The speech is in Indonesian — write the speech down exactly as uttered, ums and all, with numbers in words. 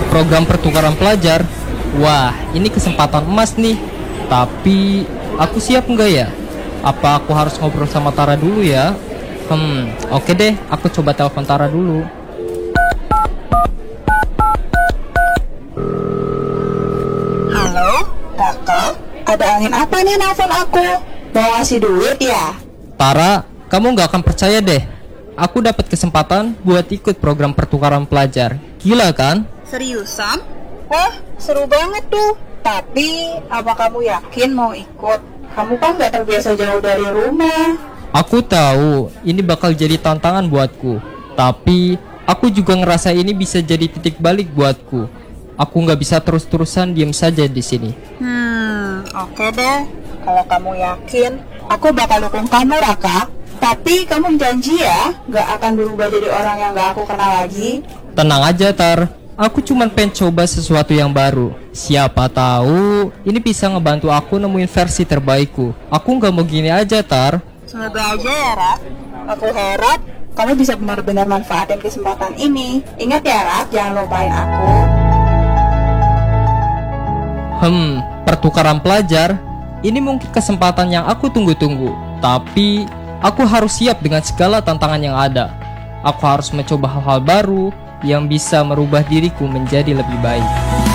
program pertukaran pelajar. Wah, ini kesempatan emas nih. Tapi aku siap nggak ya? Apa aku harus ngobrol sama Tara dulu ya? Hmm, oke deh, aku coba telepon Tara dulu. Halo, kakak. Ada angin apa nih nelfon aku? Mau ngasih duit ya? Tara, kamu nggak akan percaya deh. Aku dapat kesempatan buat ikut program pertukaran pelajar. Gila kan? Seriusan? Wah, seru banget tuh. Tapi, apa kamu yakin mau ikut? Kamu kan gak terbiasa jauh dari rumah. Aku tahu ini bakal jadi tantangan buatku. Tapi, aku juga ngerasa ini bisa jadi titik balik buatku. Aku nggak bisa terus-terusan diem saja di sini. Hmm, oke deh. Kalau kamu yakin, aku bakal dukung kamu, Raka. Tapi kamu janji ya, gak akan berubah jadi orang yang gak aku kenal lagi. Tenang aja, Tar. Aku cuma pengen coba sesuatu yang baru. Siapa tahu ini bisa ngebantu aku nemuin versi terbaikku. Aku nggak mau gini aja, Tar. Semoga aja ya, Rak. Aku harap kamu bisa benar-benar manfaatin kesempatan ini. Ingat ya, Rak, jangan lupain aku. Hmm, pertukaran pelajar. Ini mungkin kesempatan yang aku tunggu-tunggu. Tapi aku harus siap dengan segala tantangan yang ada. Aku harus mencoba hal-hal baru yang bisa merubah diriku menjadi lebih baik.